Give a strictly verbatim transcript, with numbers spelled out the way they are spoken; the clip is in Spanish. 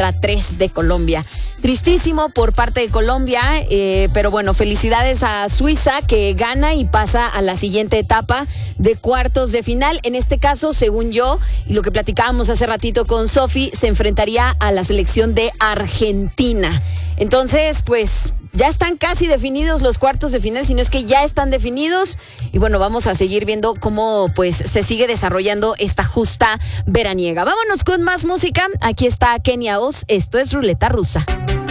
contra tres de Colombia. Tristísimo por parte de Colombia, eh, pero bueno, felicidades a Suiza que gana y pasa a la siguiente etapa de cuartos de final. En este caso, según yo, y lo que platicábamos hace ratito con Sofi, se enfrentaría a la selección de Argentina. Entonces, pues ya están casi definidos los cuartos de final, si no es que ya están definidos. Y bueno, vamos a seguir viendo cómo pues se sigue desarrollando esta justa veraniega. Vámonos con más música. Aquí está Kenia Oz. Esto es Ruleta Rusa.